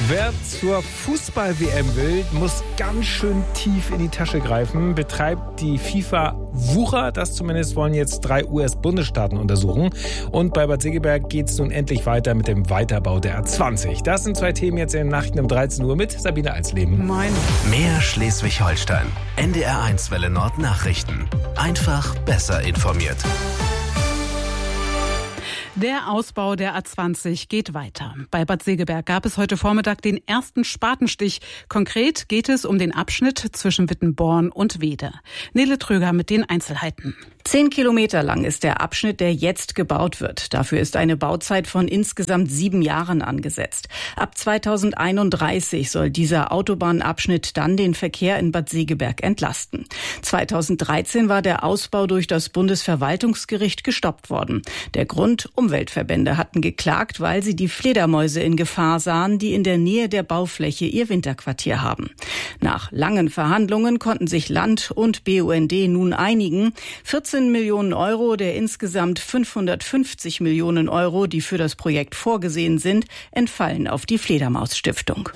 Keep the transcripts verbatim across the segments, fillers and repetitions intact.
Wer zur Fußball-W M will, muss ganz schön tief in die Tasche greifen. Betreibt die FIFA Wucher, das zumindest wollen jetzt drei U S-Bundesstaaten untersuchen. Und bei Bad Segeberg geht es nun endlich weiter mit dem Weiterbau der A zwanzig. Das sind zwei Themen jetzt in den Nachrichten um dreizehn Uhr mit Sabine Alsleben. Moin. Mehr Schleswig-Holstein. N D R eins Welle Nord Nachrichten. Einfach besser informiert. Der Ausbau der A zwanzig geht weiter. Bei Bad Segeberg gab es heute Vormittag den ersten Spatenstich. Konkret geht es um den Abschnitt zwischen Wittenborn und Weede. Nele Tröger mit den Einzelheiten. Zehn Kilometer lang ist der Abschnitt, der jetzt gebaut wird. Dafür ist eine Bauzeit von insgesamt sieben Jahren angesetzt. Ab zweitausendeinunddreißig soll dieser Autobahnabschnitt dann den Verkehr in Bad Segeberg entlasten. zweitausenddreizehn war der Ausbau durch das Bundesverwaltungsgericht gestoppt worden. Der Grund: Umweltverbände hatten geklagt, weil sie die Fledermäuse in Gefahr sahen, die in der Nähe der Baufläche ihr Winterquartier haben. Nach langen Verhandlungen konnten sich Land und B U N D nun einigen. vierzehn Millionen Euro der insgesamt fünfhundertfünfzig Millionen Euro, die für das Projekt vorgesehen sind, entfallen auf die Fledermaus-Stiftung.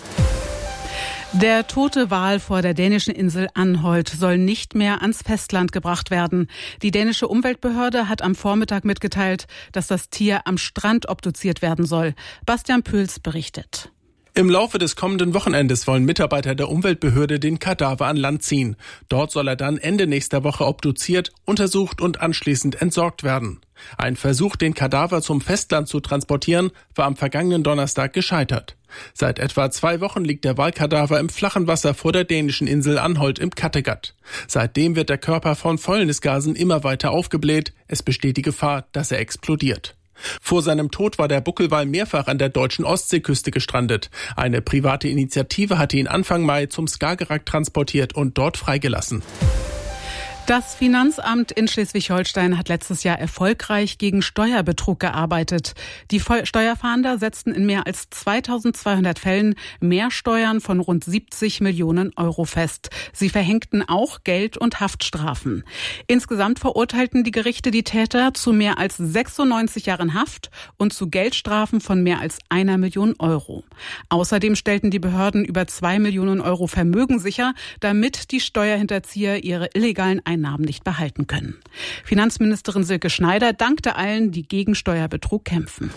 Der tote Wal vor der dänischen Insel Anholt soll nicht mehr ans Festland gebracht werden. Die dänische Umweltbehörde hat am Vormittag mitgeteilt, dass das Tier am Strand obduziert werden soll. Bastian Püls berichtet. Im Laufe des kommenden Wochenendes wollen Mitarbeiter der Umweltbehörde den Kadaver an Land ziehen. Dort soll er dann Ende nächster Woche obduziert, untersucht und anschließend entsorgt werden. Ein Versuch, den Kadaver zum Festland zu transportieren, war am vergangenen Donnerstag gescheitert. Seit etwa zwei Wochen liegt der Walkadaver im flachen Wasser vor der dänischen Insel Anholt im Kattegat. Seitdem wird der Körper von Fäulnisgasen immer weiter aufgebläht. Es besteht die Gefahr, dass er explodiert. Vor seinem Tod war der Buckelwal mehrfach an der deutschen Ostseeküste gestrandet. Eine private Initiative hatte ihn Anfang Mai zum Skagerrak transportiert und dort freigelassen. Das Finanzamt in Schleswig-Holstein hat letztes Jahr erfolgreich gegen Steuerbetrug gearbeitet. Die Steuerfahnder setzten in mehr als zweitausendzweihundert Fällen Mehrsteuern von rund siebzig Millionen Euro fest. Sie verhängten auch Geld- und Haftstrafen. Insgesamt verurteilten die Gerichte die Täter zu mehr als sechsundneunzig Jahren Haft und zu Geldstrafen von mehr als einer Million Euro. Außerdem stellten die Behörden über zwei Millionen Euro Vermögen sicher, damit die Steuerhinterzieher ihre illegalen Einnahmen Einnahmen nicht behalten können. Finanzministerin Silke Schneider dankte allen, die gegen Steuerbetrug kämpfen.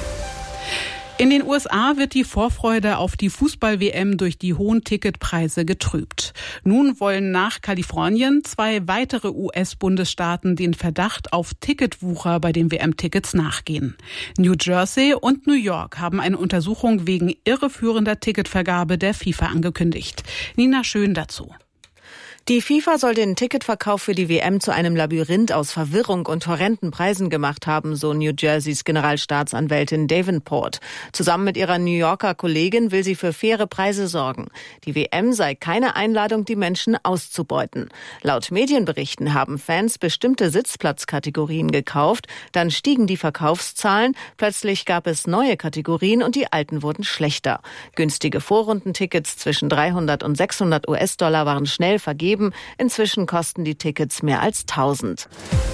In den U S A wird die Vorfreude auf die Fußball-W M durch die hohen Ticketpreise getrübt. Nun wollen nach Kalifornien zwei weitere U S-Bundesstaaten den Verdacht auf Ticketwucher bei den W M-Tickets nachgehen. New Jersey und New York haben eine Untersuchung wegen irreführender Ticketvergabe der FIFA angekündigt. Nina Schön dazu. Die FIFA soll den Ticketverkauf für die W M zu einem Labyrinth aus Verwirrung und horrenden Preisen gemacht haben, so New Jerseys Generalstaatsanwältin Davenport. Zusammen mit ihrer New Yorker Kollegin will sie für faire Preise sorgen. Die W M sei keine Einladung, die Menschen auszubeuten. Laut Medienberichten haben Fans bestimmte Sitzplatzkategorien gekauft, dann stiegen die Verkaufszahlen, plötzlich gab es neue Kategorien und die alten wurden schlechter. Günstige Vorrundentickets zwischen dreihundert und sechshundert US-Dollar waren schnell vergeben. Inzwischen kosten die Tickets mehr als tausend.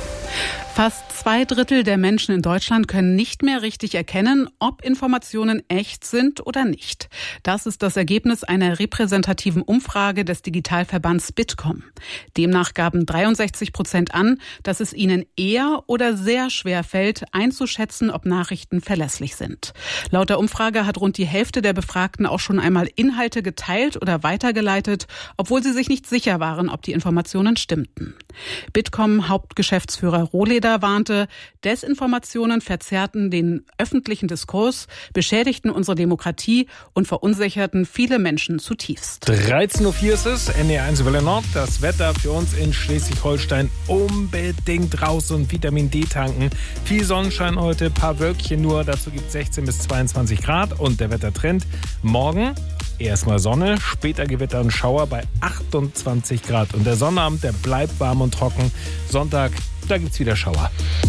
Fast zwei Drittel der Menschen in Deutschland können nicht mehr richtig erkennen, ob Informationen echt sind oder nicht. Das ist das Ergebnis einer repräsentativen Umfrage des Digitalverbands Bitkom. Demnach gaben dreiundsechzig Prozent an, dass es ihnen eher oder sehr schwer fällt, einzuschätzen, ob Nachrichten verlässlich sind. Laut der Umfrage hat rund die Hälfte der Befragten auch schon einmal Inhalte geteilt oder weitergeleitet, obwohl sie sich nicht sicher waren, ob die Informationen stimmten. Bitkom-Hauptgeschäftsführer Rohleder warnte, Desinformationen verzerrten den öffentlichen Diskurs, beschädigten unsere Demokratie und verunsicherten viele Menschen zutiefst. dreizehn Uhr vier ist es, N D R eins Welle Nord. Das Wetter für uns in Schleswig-Holstein: unbedingt raus und Vitamin D tanken. Viel Sonnenschein heute, paar Wölkchen nur. Dazu gibt es sechzehn bis zweiundzwanzig Grad. Und der Wettertrend: morgen erstmal Sonne, später Gewitter und Schauer bei achtundzwanzig Grad. Und der Sonnabend, der bleibt warm und trocken. Sonntag, da gibt's wieder Schauer.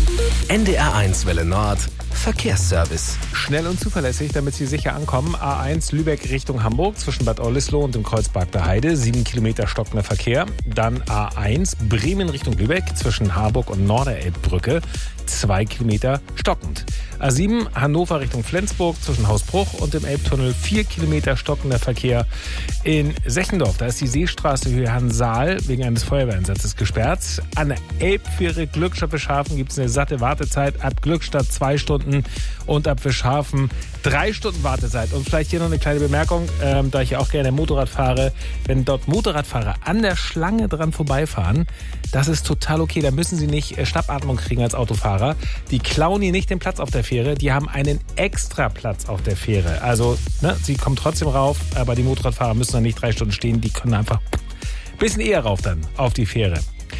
N D R eins Welle Nord Verkehrsservice. Schnell und zuverlässig, damit Sie sicher ankommen. A eins Lübeck Richtung Hamburg zwischen Bad Oldesloe und dem Kreuzberg der Heide. Sieben Kilometer stockender Verkehr. Dann A eins Bremen Richtung Lübeck zwischen Harburg und Norderelbbrücke. zwei Kilometer stockend. A sieben Hannover Richtung Flensburg zwischen Hausbruch und dem Elbtunnel vier Kilometer stockender Verkehr. In Sechendorf, da ist die Seestraße Höhe Hansaal wegen eines Feuerwehreinsatzes gesperrt. An der Elbfähre Glückstadt Fischhafen gibt es eine satte Wartezeit. Ab Glückstadt zwei Stunden und ab Fischhafen drei Stunden Wartezeit. Und vielleicht hier noch eine kleine Bemerkung, ähm, da ich ja auch gerne Motorrad fahre. Wenn dort Motorradfahrer an der Schlange dran vorbeifahren, das ist total okay. Da müssen sie nicht äh, Schnappatmung kriegen als Autofahrer. Die klauen hier nicht den Platz auf der Fähre. Die haben einen extra Platz auf der Fähre. Also, ne, sie kommen trotzdem rauf, aber die Motorradfahrer müssen dann nicht drei Stunden stehen. Die können einfach ein bisschen eher rauf dann auf die Fähre.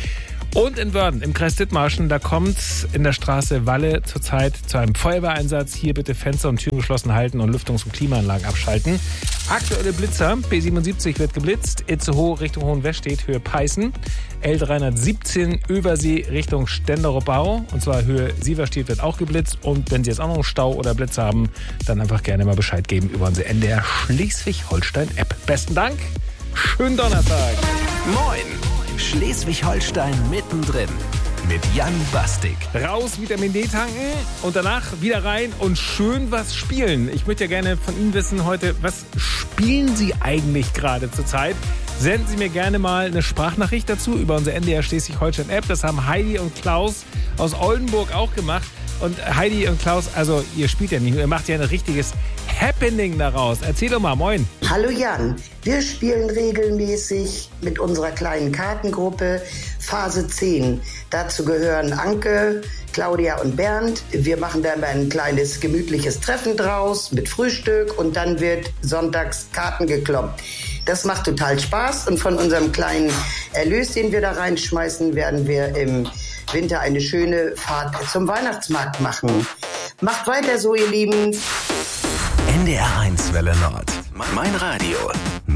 Und in Wörden, im Kreis Dithmarschen, da kommt in der Straße Walle zurzeit zu einem Feuerwehreinsatz. Hier bitte Fenster und Türen geschlossen halten und Lüftungs- und Klimaanlagen abschalten. Aktuelle Blitzer, B siebenundsiebzig wird geblitzt, Itzehoe Richtung Hohenwestedt, Höhe Peißen. L dreihundertsiebzehn Übersee Richtung Stenderup-Bau, und zwar Höhe Sieverstedt wird auch geblitzt. Und wenn Sie jetzt auch noch einen Stau oder Blitz haben, dann einfach gerne mal Bescheid geben über unsere N D R Schleswig-Holstein-App. Besten Dank, schönen Donnerstag. Moin! Schleswig-Holstein mittendrin mit Jan Bastik. Raus, Vitamin D tanken und danach wieder rein und schön was spielen. Ich möchte ja gerne von Ihnen wissen heute, was spielen Sie eigentlich gerade zurzeit? Senden Sie mir gerne mal eine Sprachnachricht dazu über unsere N D R Schleswig-Holstein-App. Das haben Heidi und Klaus aus Oldenburg auch gemacht. Und Heidi und Klaus, also ihr spielt ja nicht, ihr macht ja ein richtiges Happening daraus. Erzähl doch mal, moin. Hallo Jan, wir spielen regelmäßig mit unserer kleinen Kartengruppe Phase zehn. Dazu gehören Anke, Claudia und Bernd. Wir machen da mal ein kleines gemütliches Treffen draus mit Frühstück und dann wird sonntags Karten gekloppt. Das macht total Spaß und von unserem kleinen Erlös, den wir da reinschmeißen, werden wir im Winter eine schöne Fahrt zum Weihnachtsmarkt machen. Macht weiter so, ihr Lieben. N D R eins Welle Nord. Mein Radio.